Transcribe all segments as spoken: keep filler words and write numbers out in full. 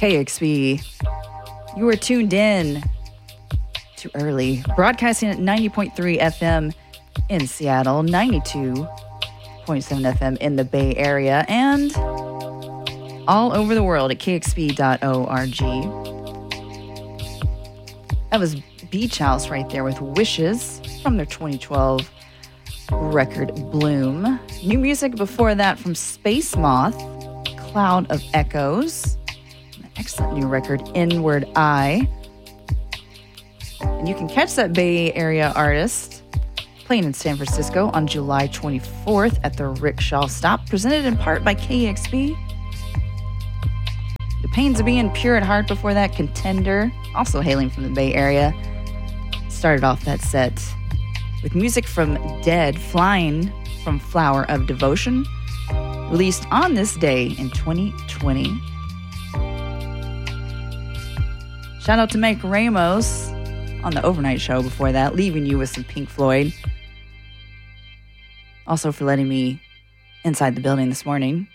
K X B. You are tuned in to Early, broadcasting at ninety point three F M in Seattle, ninety-two point seven F M in the Bay Area, and all over the world at K X B dot org. That was Beach House right there with Wishes from their twenty twelve record Bloom. New music before that from Space Moth, Cloud of Echoes. An excellent new record, Inward Eye. And you can catch that Bay Area artist playing in San Francisco on July twenty-fourth at the Rickshaw Stop, presented in part by K X B. The Pains of Being Pure at Heart before that, Contender, also hailing from the Bay Area. Started off that set with music from Dead, Flying from Flower of Devotion, released on this day in twenty twenty. Shout out to Mike Ramos on the Overnight Show before that, leaving you with some Pink Floyd. Also for letting me inside the building this morning.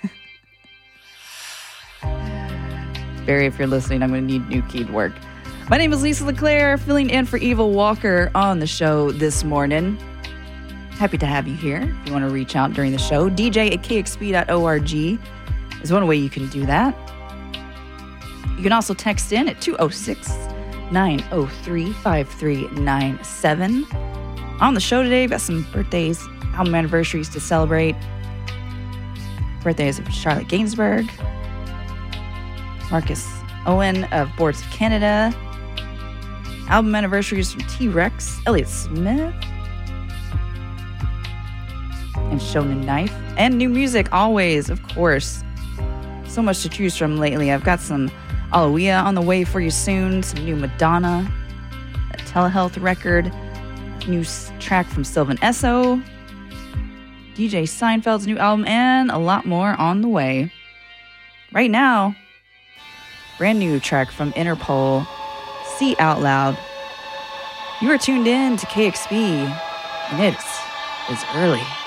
Barry, if you're listening, I'm going to need new keyed work. My name is Lisa LeClaire, filling in for Eva Walker on the show this morning. Happy to have you here. If you want to reach out during the show, D J at K X B dot org is one way you can do that. You can also text in at two oh six, nine oh three, five three nine seven. On the show today, we've got some birthdays, album anniversaries to celebrate. Birthdays of Charlotte Gainsbourg, Marcus Owen of Boards of Canada, album anniversaries from T-Rex, Elliott Smith, and Shonen Knife, and new music always, of course. So much to choose from lately. I've got some Aloia on the way for you soon, some new Madonna, a telehealth record, a new track from Sylvan Esso, D J Seinfeld's new album, and a lot more on the way. Right now, brand new track from Interpol, See Out Loud. You are tuned in to K X B, and it is early.